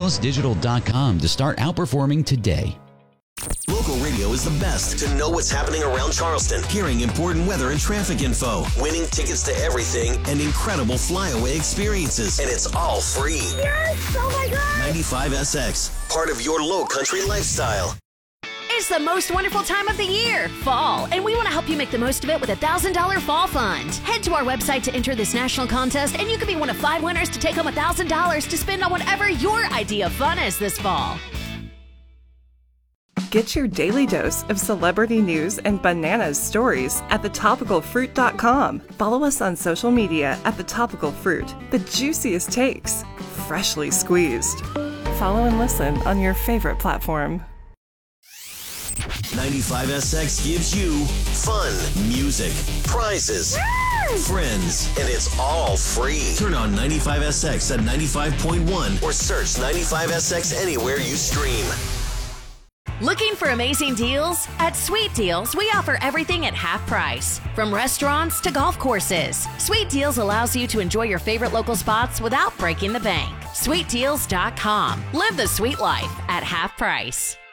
DallasDigital.com to start outperforming today. Local radio is the best to know what's happening around Charleston, hearing important weather and traffic info, winning tickets to everything, and incredible flyaway experiences. And it's all free. Yes! Oh my God! 95SX, part of your low country lifestyle. It's the most wonderful time of the year, fall, and we want to help you make the most of it with a $1,000 fall fund. Head to our website to enter this national contest, and you could be one of 5 winners to take home $1,000 to spend on whatever your idea of fun is this fall. Get your daily dose of celebrity news and bananas stories at thetopicalfruit.com. Follow us on social media at The Topical Fruit. The juiciest takes, freshly squeezed. Follow and listen on your favorite platform. 95SX gives you fun, music, prizes, friends, and it's all free. Turn on 95SX at 95.1 or search 95SX anywhere you stream. Looking for amazing deals? At Sweet Deals, we offer everything at half price. From restaurants to golf courses, Sweet Deals allows you to enjoy your favorite local spots without breaking the bank. SweetDeals.com. Live the sweet life at half price.